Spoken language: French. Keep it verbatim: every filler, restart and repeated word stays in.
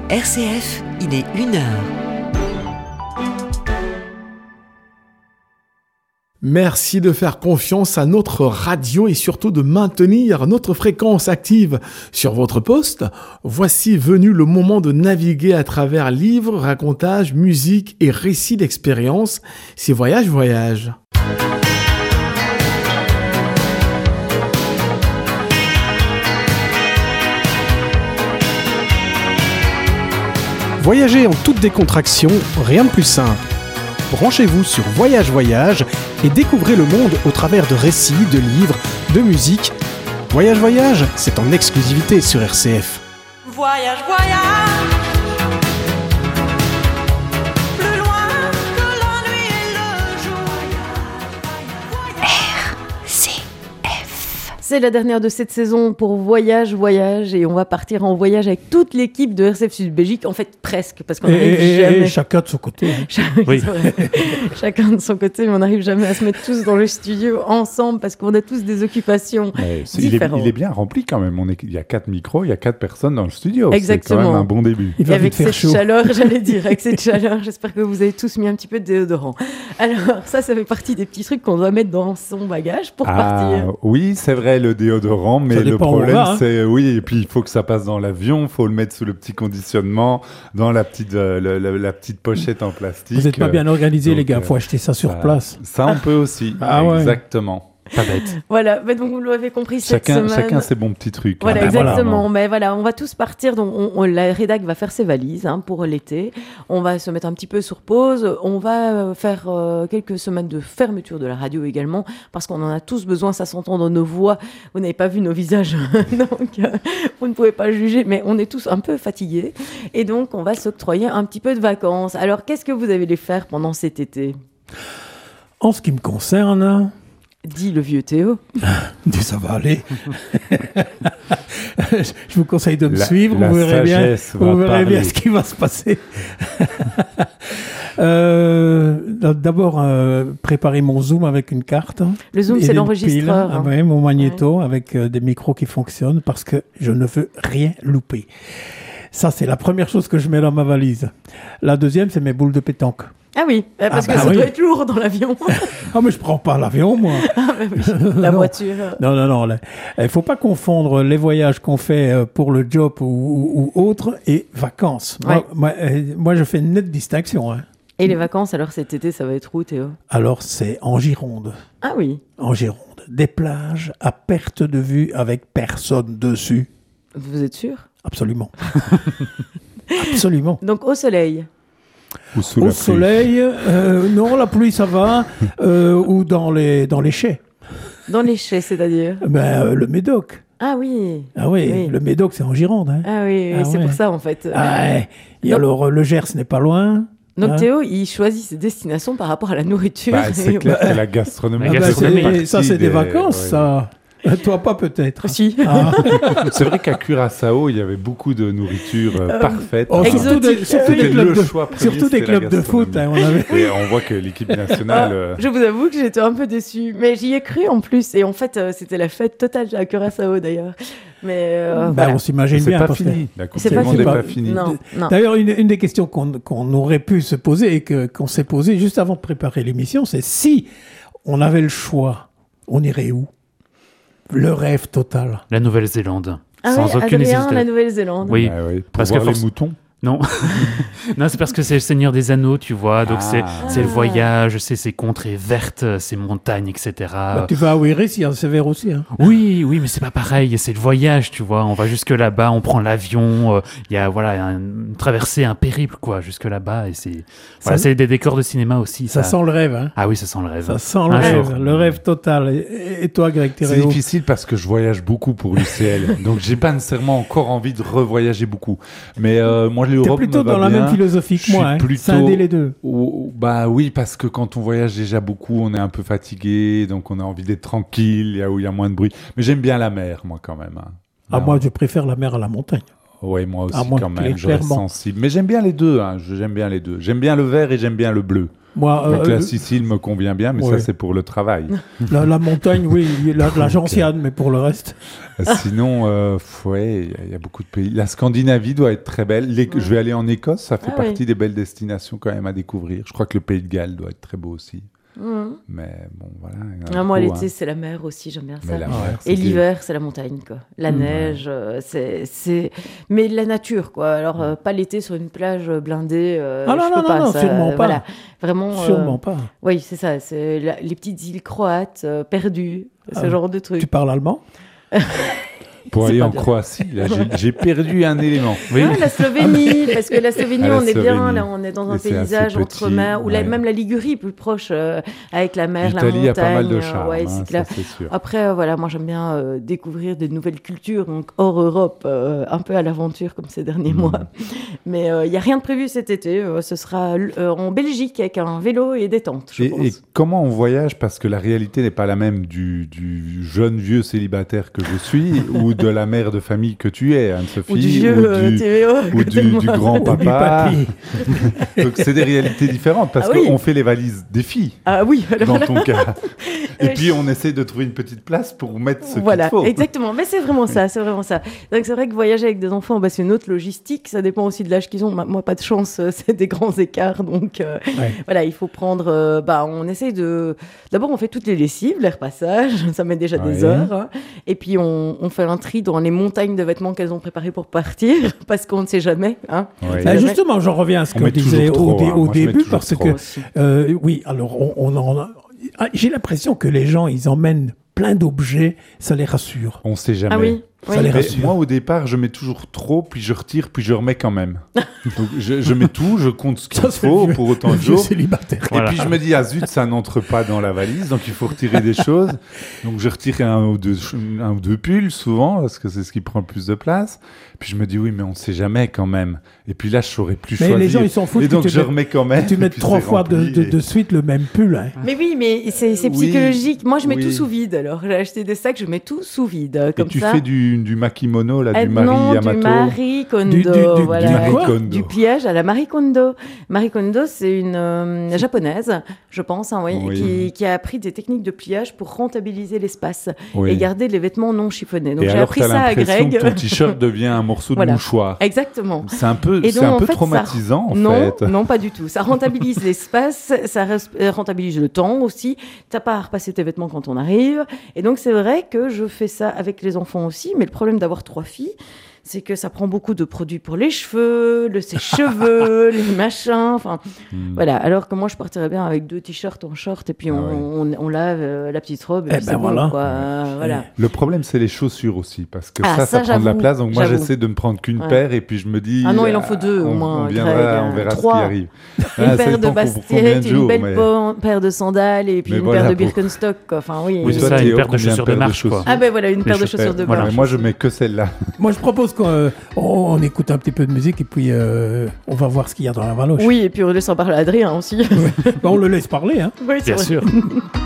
R C F, il est une heure. Merci de faire confiance à notre radio et surtout de maintenir notre fréquence active sur votre poste. Voici venu le moment de naviguer à travers livres, racontages, musique et récits d'expérience. C'est Voyage Voyage. Voyager en toute décontraction, rien de plus simple. Branchez-vous sur Voyage Voyage et découvrez le monde au travers de récits, de livres, de musique. Voyage Voyage, c'est en exclusivité sur R C F. Voyage, voyage, plus loin que la nuit et le jour. R C F. C'est la dernière de cette saison pour Voyage Voyage et on va partir en voyage avec toute l'équipe de R C F Sud-Belgique, en fait presque, parce qu'on n'arrive et, jamais... et chacun de son côté. Hein. Oui. Chacun de son côté, mais on n'arrive jamais à se mettre tous dans le studio ensemble parce qu'on a tous des occupations ouais, différentes. Il est, il est bien rempli quand même, on est, il y a quatre micros, il y a quatre personnes dans le studio. Exactement. C'est quand même un bon début. Et avec cette chaud. chaleur, j'allais dire, avec cette chaleur, j'espère que vous avez tous mis un petit peu de déodorant. Alors ça, ça fait partie des petits trucs qu'on doit mettre dans son bagage pour ah, partir. Oui, c'est vrai, le déodorant, mais le problème, va, hein. c'est, oui, et puis il faut que ça passe dans l'avion, il faut le mettre sous le petit conditionnement, dans la petite, euh, la, la, la petite pochette en plastique. Vous n'êtes pas bien organisé, donc, les gars, il faut acheter ça sur euh, place. Ça, on peut aussi, ah, exactement. Ouais. Pas bête. Voilà, bah donc vous l'avez compris cette chacun, semaine. Chacun ses bons petits trucs. Voilà, hein. exactement. Voilà. Mais voilà, on va tous partir. Donc, on, on, la rédac va faire ses valises hein, pour l'été. On va se mettre un petit peu sur pause. On va faire euh, quelques semaines de fermeture de la radio également, parce qu'on en a tous besoin. Ça s'entend dans nos voix. Vous n'avez pas vu nos visages, donc euh, vous ne pouvez pas juger. Mais on est tous un peu fatigués, et donc on va s'octroyer un petit peu de vacances. Alors, qu'est-ce que vous allez faire pendant cet été ? En ce qui me concerne. Dit le vieux Théo. Ça va aller. Je vous conseille de me la, suivre. La vous verrez bien, vous verrez bien ce qui va se passer. euh, d'abord, euh, préparer mon Zoom avec une carte. Le Zoom, c'est l'enregistreur. Hein. Ah ouais, mon magnéto ouais. avec euh, des micros qui fonctionnent parce que je ne veux rien louper. Ça, c'est la première chose que je mets dans ma valise. La deuxième, c'est mes boules de pétanque. Ah oui, parce ah bah que ça oui. doit être lourd dans l'avion. Ah mais je prends pas l'avion, moi. Ah bah oui, la non. voiture. Non, non, non. Il faut pas confondre les voyages qu'on fait pour le job ou, ou, ou autre et vacances. Ouais. Moi, moi, moi, je fais une nette distinction. Hein. Et les vacances, alors cet été, ça va être où, Théo ? Alors, c'est en Gironde. Ah oui. En Gironde. Des plages à perte de vue avec personne dessus. Vous êtes sûr ? Absolument. Absolument. Donc, au soleil ? Ou sous Au la soleil, euh, non, la pluie, ça va. Euh, ou dans les, dans les chais. Dans les chais, c'est-à-dire ? Ben, euh, le Médoc. Ah oui. Ah oui, oui. Le Médoc, c'est en Gironde. Hein. Ah oui, oui ah c'est ouais. pour ça, en fait. Ah ouais. Et donc, alors, le Gers n'est pas loin. Donc hein. Théo, il choisit ses destinations par rapport à la nourriture. Bah, c'est clair que la gastronomie. Ah bah, c'est, ça, c'est des, des vacances, ouais. ça. Toi, pas peut-être. Si. Ah. C'est vrai qu'à Curaçao, il y avait beaucoup de nourriture euh, euh, parfaite. Oh, surtout des, surtout des clubs, de, premier, surtout des clubs de foot. Hein, on, avait... Et on voit que l'équipe nationale... Euh... Ah, je vous avoue que j'étais un peu déçue. Mais j'y ai cru en plus. Et en fait, euh, c'était la fête totale à Curaçao d'ailleurs. Mais euh, bah, voilà. On s'imagine c'est bien. Pas parce fini. que... La Coupe du Monde n'est pas finie. Non, non. D'ailleurs, une, une des questions qu'on, qu'on aurait pu se poser et que, qu'on s'est posée juste avant de préparer l'émission, c'est si on avait le choix, on irait où ? Le rêve total. La Nouvelle-Zélande. Ah sans oui, aucune Adrien, hésitation. La Nouvelle-Zélande. Oui, ah oui. Pour parce voir que les force... moutons. Non, non, c'est parce que c'est le Seigneur des Anneaux, tu vois. Donc ah. c'est, c'est le voyage, c'est ces contrées vertes, ces montagnes, et cetera. Bah, tu vas à Ouiris, c'est vert aussi. Hein. Oui, oui, mais c'est pas pareil. C'est le voyage, tu vois. On va jusque là-bas, on prend l'avion. Il euh, y a voilà une traversée, un périple, quoi, jusque là-bas. Et c'est, voilà, ça, c'est des décors de cinéma aussi. Ça, ça sent le rêve. Hein. Ah oui, ça sent le rêve. Ça sent le un rêve, jour. Le rêve total. Et, et toi, Greg Thériault ? C'est difficile parce que je voyage beaucoup pour l'U C L, donc j'ai pas nécessairement encore envie de revoyager beaucoup. Mais euh, moi, l'Europe T'es plutôt me va dans la bien. même philosophie que moi, hein. Plutôt... Scinder les deux. Oh, bah oui, parce que quand on voyage déjà beaucoup, on est un peu fatigué, donc on a envie d'être tranquille, où il y a moins de bruit. Mais j'aime bien la mer, moi, quand même. Hein. Ah, moi, je préfère la mer à la montagne. Oui, moi aussi, ah, moi, quand même, je reste sensible. Mais j'aime bien les deux, hein. J'aime bien les deux. J'aime bien le vert et j'aime bien le bleu. Moi, Donc euh, la Sicile me convient bien, mais ouais. ça c'est pour le travail. La, la montagne, oui, la, la gentiane, mais pour le reste. Sinon, euh, ouais, il y, y a beaucoup de pays. La Scandinavie doit être très belle. Les, ouais. Je vais aller en Écosse, ça fait ah, partie oui. des belles destinations quand même à découvrir. Je crois que le Pays de Galles doit être très beau aussi. Mmh. Mais bon, voilà. Ah, moi, coup, l'été, hein. c'est la mer aussi, j'aime bien ça. Mais la mer, et l'hiver, c'est la montagne, quoi. La mmh. neige, euh, c'est, c'est. Mais la nature, quoi. Alors, euh, pas l'été sur une plage blindée. Euh, ah non, je non, peux non, pas, non, ça, sûrement pas. Voilà. Vraiment. Sûrement euh... pas. Oui, c'est ça. C'est la... les petites îles croates, euh, perdues, ce ah, genre de trucs. Tu parles allemand? Pour aller en bien. Croatie, là, j'ai, j'ai perdu un élément. Oui. Ah, la Slovénie, parce que la Slovénie, la on est Slovénie. bien, là, on est dans un Et paysage entre mer, ou ouais. la, même la Ligurie, plus proche, euh, avec la mer, L'Italie la montagne. a pas mal de charme, ouais, hein, c'est ça, c'est sûr. Après, euh, voilà, moi j'aime bien euh, découvrir des nouvelles cultures, donc hors Europe, euh, un peu à l'aventure comme ces derniers mmh. mois. Mais il euh, n'y a rien de prévu cet été. Euh, ce sera euh, en Belgique avec un vélo et des tentes, je et, pense. Et comment on voyage? Parce que la réalité n'est pas la même du, du jeune vieux célibataire que je suis ou de la mère de famille que tu es, Anne-Sophie, ou du vieux ou euh, du, T V O, ou du, du grand-papa. Donc c'est des réalités différentes parce ah, oui. qu'on fait les valises des filles. Ah oui, dans voilà. ton cas. Et puis on essaie de trouver une petite place pour mettre ce voilà, qu'il faut. Exactement. Mais c'est vraiment ça, c'est vraiment ça. Donc c'est vrai que voyager avec des enfants, bah, c'est une autre logistique. Ça dépend aussi de l'âge qu'ils ont. Moi, pas de chance, c'est des grands écarts. Donc euh, ouais. voilà, il faut prendre. Euh, bah, on essaie de. D'abord, on fait toutes les lessives, les repassages. Ça met déjà ouais. des heures. Hein. Et puis on, on fait un tri dans les montagnes de vêtements qu'elles ont préparés pour partir, parce qu'on ne sait jamais. Hein. Ouais. Bah, justement, j'en reviens à ce qu'on disait au, dé, au début, parce que euh, oui, alors on, on en, j'ai l'impression que les gens, ils emmènent plein d'objets, ça les rassure. On ne sait jamais. Ah oui. Ça oui. les rassure. Moi, au départ, je mets toujours trop, puis je retire, puis je remets quand même. Donc, je, je mets tout, je compte ce qu'il ça, faut pour autant de jours. Célibataire. Et voilà. puis, je me dis, ah zut, ça n'entre pas dans la valise, donc il faut retirer des choses. Donc, je retire un ou deux, un ou deux pulls, souvent, parce que c'est ce qui prend le plus de place. Puis, je me dis, oui, mais on ne sait jamais quand même. Et puis là, je ne saurais plus mais choisir. Les gens, ils s'en foutent. Et donc, je mets, remets quand même. Tu mets trois fois de, de, de suite le même pull. Hein. Mais oui, mais c'est, c'est oui, psychologique. Moi, je mets oui. tout sous vide. Alors, j'ai acheté des sacs, je mets tout sous vide. Comme et tu ça. fais du, du makimono, là, euh, du Marie non, Yamato. Du Marie Kondo. Du, du, du, voilà. du, Marie Kondo. Du pliage à la Marie Kondo. Marie Kondo, c'est une euh, japonaise, je pense, hein, oui, oui. Qui, qui a appris des techniques de pliage pour rentabiliser l'espace oui. et garder les vêtements non chiffonnés. Donc, et j'ai alors, appris t'as ça à l'impression Greg. Que ton t-shirt devient un morceau voilà. de mouchoir. Exactement. C'est un peu, et c'est donc, un en peu fait, traumatisant, ça... en non, fait. Non, pas du tout. Ça rentabilise l'espace, ça res... rentabilise le temps aussi. T'as pas à repasser tes vêtements quand on arrive. Et donc, c'est vrai que je fais ça avec les enfants aussi. Mais le problème d'avoir trois filles, c'est que ça prend beaucoup de produits pour les cheveux, le sèche-cheveux, les machins, enfin hmm. voilà. Alors que moi, je partirais bien avec deux t-shirts en short et puis on, ah ouais. on, on lave euh, la petite robe et eh puis ben c'est voilà. bon, quoi. Euh, voilà. Le problème, c'est les chaussures aussi, parce que ah, ça, ça, ça prend de la place. Donc moi, j'avoue. j'essaie de me prendre qu'une ouais. paire et puis je me dis. Ah non, il en faut deux on, au moins. On, viendra, Greg, on verra trois. ce qui arrive. Une ah, paire de baskets, une belle mais... paire de sandales et puis mais une voilà, paire de pour... Birkenstock. Quoi. Enfin oui. Oui, c'est ça, une paire de chaussures de marche, quoi. Ah ben voilà, une paire de chaussures de marche. Moi, je mets que celle-là. Moi, je propose qu'on écoute un petit peu de musique et puis euh, on va voir ce qu'il y a dans la valoche. Oui, et puis on laisse en parler à Adrien aussi. Ouais. Bah, on le laisse parler. Hein. Oui, c'est bien vrai. sûr.